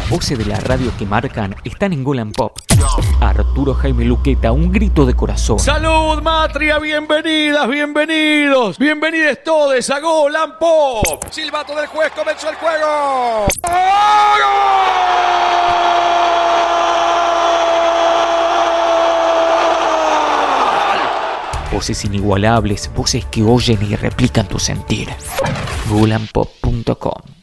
Las voces de la radio que marcan están en Golan Pop. Arturo Jaime Luqueta, un grito de corazón. ¡Salud, Matria! ¡Bienvenidas, bienvenidos! ¡Bienvenidos todos a Golan Pop! ¡Silbato del juez! ¡Comenzó el juego! Voces inigualables, voces que oyen y replican tu sentir. Golanpop.com